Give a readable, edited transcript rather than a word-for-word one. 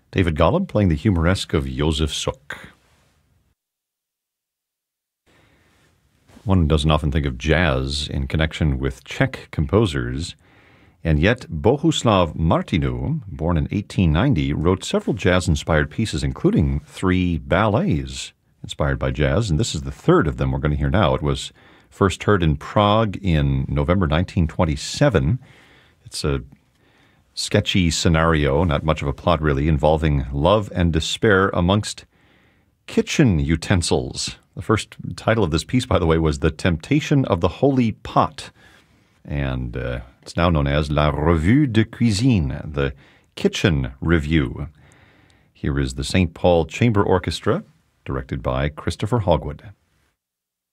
David Golub playing the humoresque of Josef Suk. One doesn't often think of jazz in connection with Czech composers, and yet Bohuslav Martinu, born in 1890, wrote several jazz-inspired pieces, including 3 ballets inspired by jazz, and this is the third of them we're going to hear now. It was first heard in Prague in November 1927. It's a sketchy scenario, not much of a plot really, involving love and despair amongst kitchen utensils. The first title of this piece, by the way, was The Temptation of the Holy Pot, and it's now known as La Revue de Cuisine, the Kitchen Review. Here is the St. Paul Chamber Orchestra, directed by Christopher Hogwood.